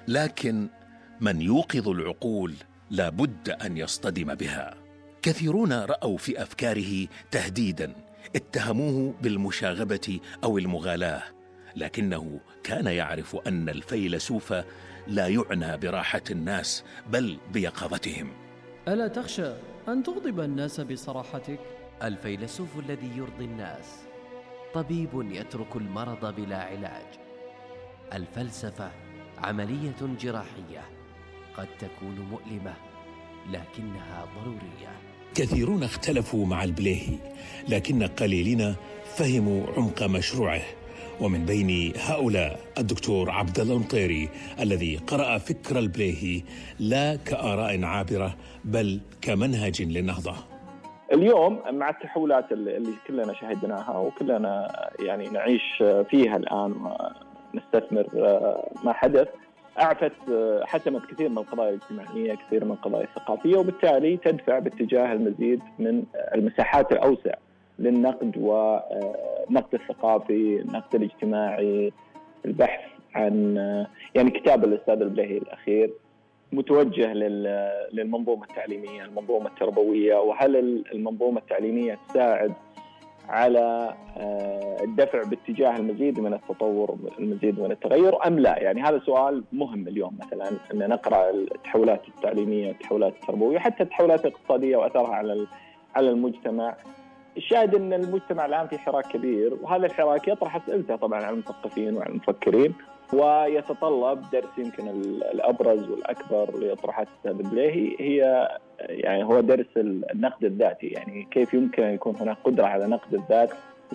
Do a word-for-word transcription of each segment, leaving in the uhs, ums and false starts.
لكن من يوقظ العقول لا بد أن يصطدم بها. كثيرون رأوا في أفكاره تهديدا، اتهموه بالمشاغبة أو المغالاة، لكنه كان يعرف أن الفيلسوف لا يعنى براحة الناس بل بيقظتهم. ألا تخشى أن تغضب الناس بصراحتك؟ الفيلسوف الذي يرضي الناس طبيب يترك المرض بلا علاج. الفلسفة عملية جراحية قد تكون مؤلمة لكنها ضرورية. كثيرون اختلفوا مع البليهي، لكن قليلين فهموا عمق مشروعه، ومن بين هؤلاء الدكتور عبد الله المطيري الذي قرأ فكر البليهي لا كآراء عابرة بل كمنهج للنهضة. اليوم مع التحولات اللي كلنا شاهدناها وكلنا يعني نعيش فيها الآن ونستثمر ما حدث، أعفت حسمت كثير من القضايا الاجتماعية، كثير من القضايا الثقافية، وبالتالي تدفع باتجاه المزيد من المساحات الأوسع للنقد والنقد الثقافي، النقد الاجتماعي، البحث عن يعني كتاب الأستاذ البليهي الأخير متوجه للمنظومة التعليمية، المنظومة التربوية، وهل المنظومة التعليمية تساعد على الدفع باتجاه المزيد من التطور، المزيد من التغير أم لا؟ يعني هذا سؤال مهم اليوم، مثلا أن نقرأ التحولات التعليمية، التحولات التربوية، حتى التحولات الاقتصادية وأثرها على على المجتمع. الشاهد أن المجتمع الآن في حراك كبير، وهذا الحراك يطرح أسئلته طبعا على المثقفين وعلى المفكرين، ويتطلب درس يمكن الأبرز والأكبر ليطرحه الأستاذ البليهي هي يعني هو درس النقد الذاتي، يعني كيف يمكن أن يكون هناك قدرة على نقد الذات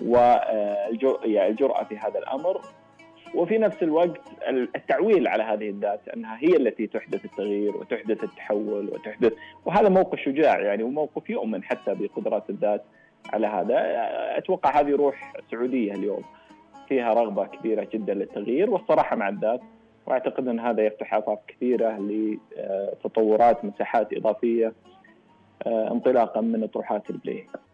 والجرأة في هذا الأمر، وفي نفس الوقت التعويل على هذه الذات أنها هي التي تحدث التغيير وتحدث التحول وتحدث، وهذا موقف شجاع يعني، وموقف يؤمن حتى بقدرات الذات على هذا. أتوقع هذه روح سعودية اليوم فيها رغبة كبيرة جدا للتغيير والصراحة مع الذات، وأعتقد أن هذا يفتح آفاق كثيرة لتطورات مساحات إضافية انطلاقا من اطروحات البليهي.